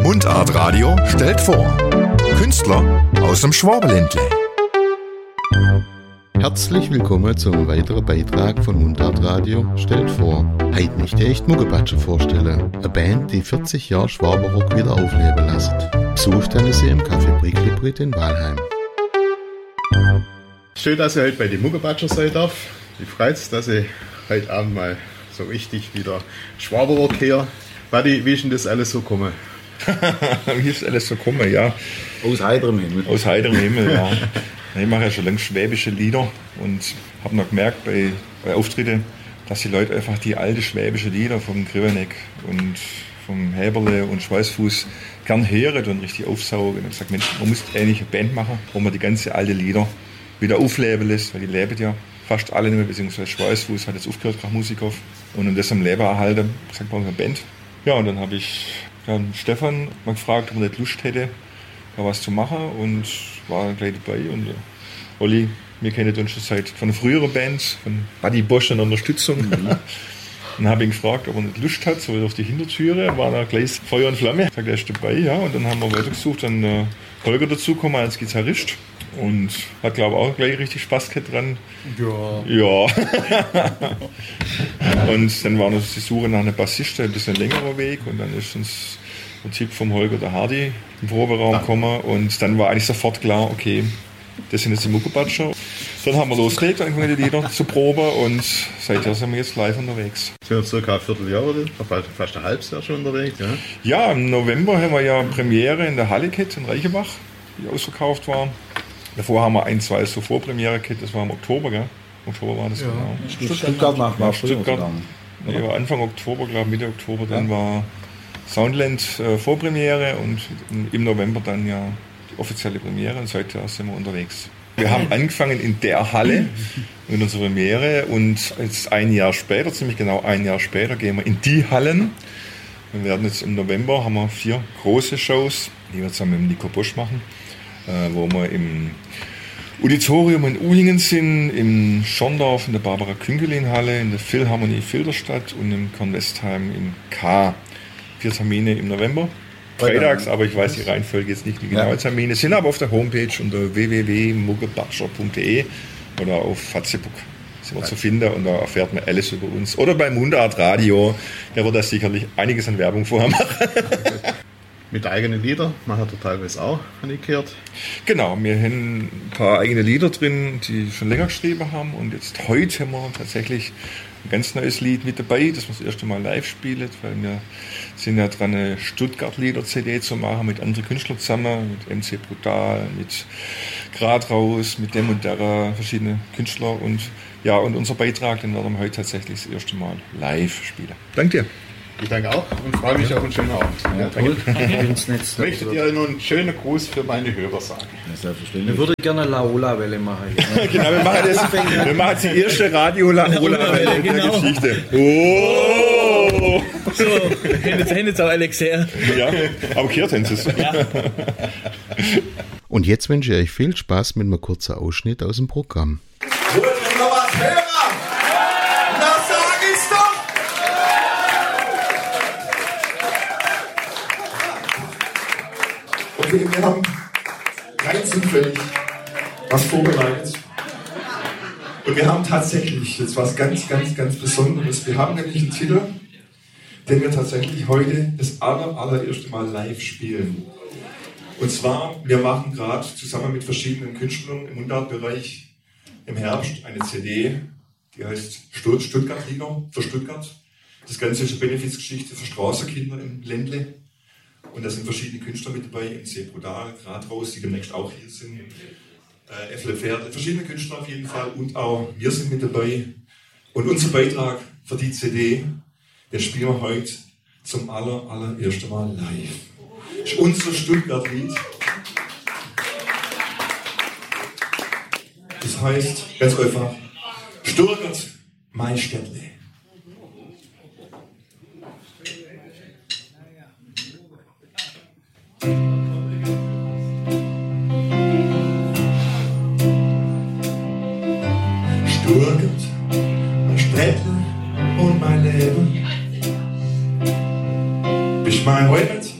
Mundart Radio stellt vor. Künstler aus dem Schwabenländle. Herzlich willkommen zum weiteren Beitrag von Mundart Radio stellt vor. Heute möchte ich die Muckebatscher vorstellen. Eine Band, die 40 Jahre Schwabenrock wieder aufleben lässt. Besucht haben sie im Café Bricklibrit in Walheim. Schön, dass ihr heute bei den Muckebatscher sein darf. Ich freue mich, dass ich heute Abend mal so richtig wieder Schwabenrock her. Buddy, wie ist denn das alles so gekommen? Wie ist alles so gekommen, ja. Aus heiterem Himmel. Aus heiterem Himmel, ja. Ich mache ja schon lange schwäbische Lieder und habe noch gemerkt bei Auftritten, dass die Leute einfach die alte schwäbische Lieder vom Griveneck und vom Häberle und Schweißfuß gern hören und richtig aufsaugen. Und ich habe gesagt, Mensch, man muss eigentlich eine Band machen, wo man die ganze alte Lieder wieder aufleben lässt, weil die leben ja fast alle nicht mehr, beziehungsweise Schweißfuß hat jetzt aufgehört, gerade Musikhof. Und um das am Leben erhalten, habe ich gesagt, brauchen wir eine Band. Ja, und dann habe ich Stefan mal gefragt, ob er nicht Lust hätte, da was zu machen, und war gleich dabei. Und Olli, wir kennen uns schon seit von früheren Bands, von Buddy Bosch und Unterstützung. Und dann habe ich ihn gefragt, ob er nicht Lust hat, so auf die Hintertüre, war da gleich Feuer und Flamme. Ich sagte, er ist dabei, ja. Und dann haben wir weitergesucht, dann Holger dazugekommen als Gitarrist. Und hat, glaube ich, auch gleich richtig Spaß gehabt dran. Ja. Und dann war noch die Suche nach einem Bassisten, ein bisschen längerer Weg. Und dann ist uns der Tipp vom Holger, der Hardy, im Proberaum gekommen. Und dann war eigentlich sofort klar, okay, das sind jetzt die Muckebatscher. Dann haben wir losgelegt, angefangen die Lieder zu proben. Und seither sind wir jetzt live unterwegs. Sind wir circa ein Vierteljahr oder fast ein halbes Jahr schon unterwegs? Ja? Ja, im November haben wir ja Premiere in der Halle gehabt in Reichenbach, die ausverkauft war. Davor haben wir ein, zwei so Vorpremiere gehabt, das war im Oktober, gell? Oktober war das, ja, genau. Stuttgart war Stuttgart. Nee, war Anfang Oktober, glaube ich, Mitte Oktober, dann war Soundland Vorpremiere und im November dann ja die offizielle Premiere, und seither sind wir unterwegs. Wir haben angefangen in der Halle mit unserer Premiere, und jetzt ein Jahr später, ziemlich genau ein Jahr später, gehen wir in die Hallen. Wir werden jetzt im November, haben wir 4 große Shows, die wir zusammen mit Nico Bosch machen, wo wir im Auditorium in Uhingen sind, im Schorndorf in der Barbara-Küngelin-Halle, in der Philharmonie Filderstadt und im Kornwestheim im K. 4 Termine im November. Freitags, aber ich weiß die Reihenfolge jetzt nicht, die genauen Termine sind aber auf der Homepage unter www.muggebatscher.de oder auf Facebook sind wir zu finden, und da erfährt man alles über uns. Oder beim Mundart Radio, der wird da sicherlich einiges an Werbung vorher machen. Mit eigenen Liedern machen wir teilweise auch, habe ich gehört. Genau, wir haben ein paar eigene Lieder drin, die schon länger geschrieben haben, und jetzt heute haben wir tatsächlich ein ganz neues Lied mit dabei, das wir das erste Mal live spielen, weil wir sind ja dran, eine Stuttgart-Lieder-CD zu machen mit anderen Künstlern zusammen, mit MC Brutal, mit Grad raus, mit dem und der, verschiedene Künstler, und ja, und unser Beitrag, den werden wir heute tatsächlich das erste Mal live spielen. Danke dir. Ich danke auch und freue mich auf einen schönen Abend. Ja, toll. Ich möchte dir noch einen schönen Gruß für meine Hörer sagen. Ja, selbstverständlich. Ich würde gerne Laola-Welle machen. Genau, wir machen jetzt die erste Radio-Laola-Welle in der Geschichte. Oh! So, jetzt auch Alex her. Ja, aber gehört haben sie es. Ja. Und jetzt wünsche ich euch viel Spaß mit einem kurzen Ausschnitt aus dem Programm. Wollt ihr noch was hören? Na, sag ich's doch! Okay, wir haben rein zufällig was vorbereitet. Und wir haben tatsächlich jetzt was ganz Besonderes. Wir haben nämlich einen Titel, den wir tatsächlich heute das allererste Mal live spielen. Und zwar, wir machen gerade zusammen mit verschiedenen Künstlern im Mundartbereich im Herbst eine CD, die heißt Stuttgart-Lieder für Stuttgart. Das Ganze ist eine Benefizgeschichte für Straßenkinder im Ländle. Und da sind verschiedene Künstler mit dabei, MC Brutal, Grad raus, die demnächst auch hier sind. FLFR, verschiedene Künstler auf jeden Fall, und auch wir sind mit dabei. Und unser Beitrag für die CD, den spielen wir heute zum allerersten Mal live. Das ist unser Stuttgart-Lied. Das heißt, ganz einfach, Stuttgart, mein Städtle. Stuttgart, mein Städtle und mein Leben. Bist mein Heimat.